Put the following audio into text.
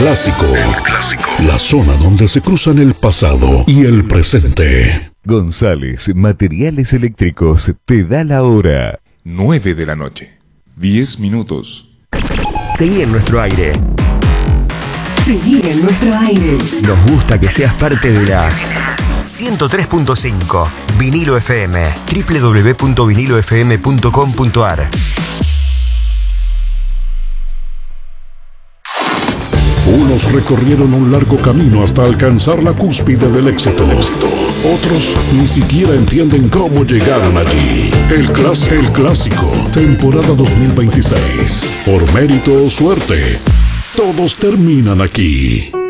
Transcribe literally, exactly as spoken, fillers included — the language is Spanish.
Clásico. El Clásico. La zona donde se cruzan el pasado y el presente. González Materiales Eléctricos te da la hora. nueve de la noche. diez minutos. Seguí en nuestro aire. Seguí en nuestro aire. Nos gusta que seas parte de la ciento tres punto cinco Vinilo F M. doble u doble u doble u punto vinilo f m punto com punto a r. Unos recorrieron un largo camino hasta alcanzar la cúspide del éxito. Otros ni siquiera entienden cómo llegaron allí. El Clásico, el Clásico, temporada dos mil veintiséis. Por mérito o suerte, todos terminan aquí.